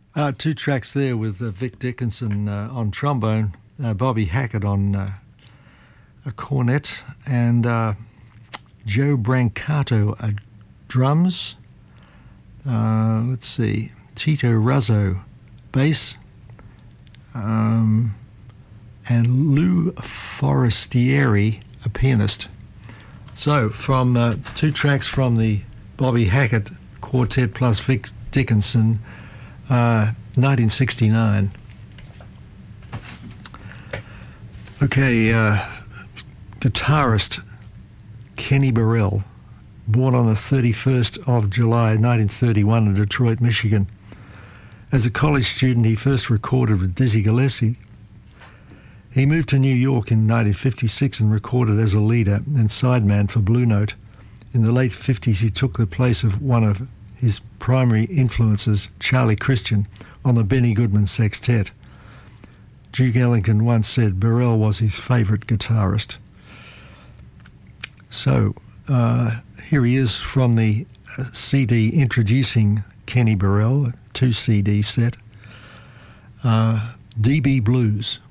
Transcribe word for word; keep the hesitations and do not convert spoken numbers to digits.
Uh, two tracks there with uh, Vic Dickinson uh, on trombone, uh, Bobby Hackett on uh, a cornet, and uh, Joe Brancato at drums. Uh, let's see, Tito Razzo bass, um, and Lou Forestieri, a pianist. So, from uh, two tracks from the Bobby Hackett Quartet plus Vic Dickinson, uh, nineteen sixty-nine. Okay, uh, guitarist Kenny Burrell, born on the thirty-first of July nineteen thirty-one in Detroit, Michigan. As a college student, he first recorded with Dizzy Gillespie. He moved to New York in nineteen fifty-six and recorded as a leader and sideman for Blue Note. In the late fifties, he took the place of one of his primary influences, Charlie Christian, on the Benny Goodman Sextet. Duke Ellington once said Burrell was his favourite guitarist. So, uh, here he is from the C D introducing Kenny Burrell, two C D set, uh, D B Blues.